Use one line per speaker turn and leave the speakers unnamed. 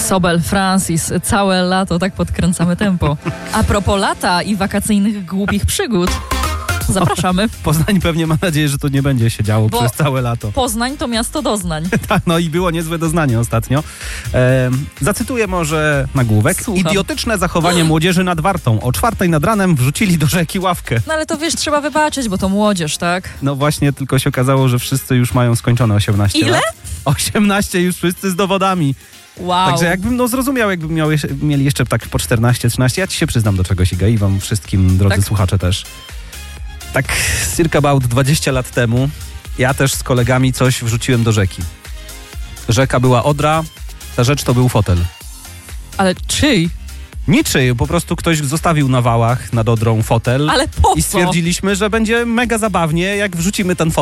Sobel, Francis, całe lato tak podkręcamy tempo. A propos lata i wakacyjnych głupich przygód, zapraszamy.
Poznań pewnie ma nadzieję, że to nie będzie się działo przez całe lato.
Poznań to miasto doznań.
Tak, no i było niezłe doznanie ostatnio. Zacytuję może nagłówek.
Słucham.
Idiotyczne zachowanie młodzieży nad Wartą. O 4:00 nad ranem wrzucili do rzeki ławkę.
No ale to wiesz, trzeba wybaczyć, bo to młodzież, tak?
No właśnie, tylko się okazało, że wszyscy już mają skończone 18
Ile?
lat. 18 już wszyscy z dowodami.
Wow.
Także jakbym zrozumiał, jakby mieli jeszcze tak po 14-13, ja ci się przyznam do czegoś, Iga, i wam wszystkim, drodzy słuchacze też. Tak circa about 20 lat temu ja też z kolegami coś wrzuciłem do rzeki. Rzeka była Odra, ta rzecz to był fotel.
Ale czyj?
Niczyj, po prostu ktoś zostawił na wałach nad Odrą fotel.
Ale po co?
I stwierdziliśmy, że będzie mega zabawnie, jak wrzucimy ten fotel